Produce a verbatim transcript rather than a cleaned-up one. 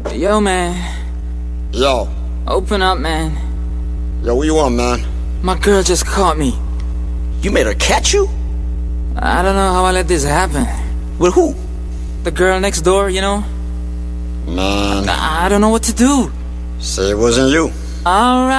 Yo, man. Yo. Open up, man. Yo, what you want, man? My girl just caught me. You made her catch you? I don't know how I let this happen. With who? The girl next door, you know? Man. I, I don't know what to do. Say it wasn't you. Alright.